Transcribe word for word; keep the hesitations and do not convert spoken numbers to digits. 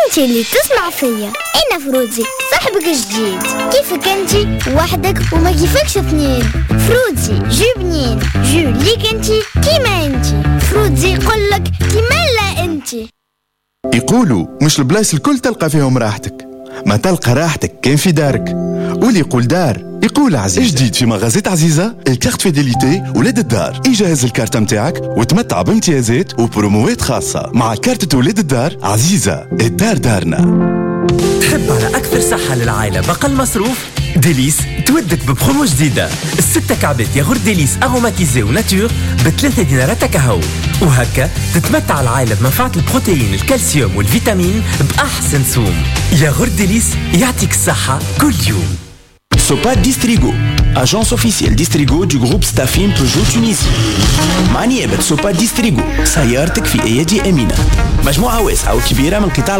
انتي اللي تسمع فيا، انا فروزي صاحبك الجديد. كيفك انتي وحدك وما كيفكش اثنين؟ فروزي جو بنين، جو ليك انتي كيما انتي. فروزي يقولك كيما لا انتي. يقولوا مش البلايص الكل تلقى فيهم راحتك، ما تلقى راحتك كان في دارك. واللي يقول دار يقول عزيزة. جديد في مغازات عزيزة الكارت فيديليتي ولاد الدار. يجهز الكارت متاعك وتمتع بامتيازات وبروموات خاصة مع كارت ولاد الدار. عزيزة، الدار دارنا. تحب على أكثر صحة للعائلة بقل مصروف؟ ديليس تودك ببرومو جديدة. الستة كعبات ياغورت ديليس أروماتيزي وناتور بثلاثة دينارات كهو، وهكا تتمتع العائلة بمنفعة البروتين الكالسيوم والفيتامين بأحسن سوم. ياغورت ديليس يعطيك الصحة كل يوم. Sopa Distrigo, agence officielle Distrigo du groupe Staffin Peugeot Tunisie. مع نيابة Sopa Distrigo سيارتك في أيدي أمينة. مجموعة واسعة وكبيرة من قطاع